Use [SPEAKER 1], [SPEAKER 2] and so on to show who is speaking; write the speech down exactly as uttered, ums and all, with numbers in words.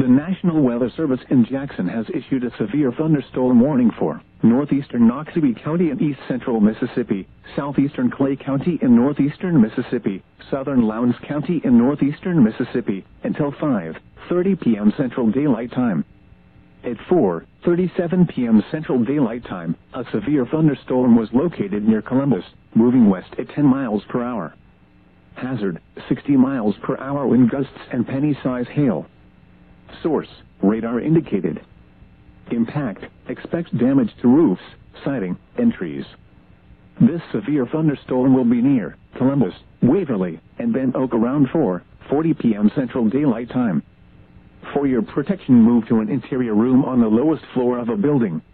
[SPEAKER 1] The National Weather Service in Jackson has issued a severe thunderstorm warning for northeastern Noxubee County in east central Mississippi, southeastern Clay County in northeastern Mississippi, southern Lowndes County in northeastern Mississippi, until five thirty p m Central Daylight Time. At four thirty-seven p m Central Daylight Time, a severe thunderstorm was located near Columbus, moving west at ten miles per hour. Hazard, sixty miles per hour wind gusts and penny-size hail. Source, radar indicated. Impact, expects damage to roofs, siding, and trees. This severe thunderstorm will be near Columbus, Waverly, and Bent Oak around four forty p m Central Daylight Time. For your protection, move to an interior room on the lowest floor of a building.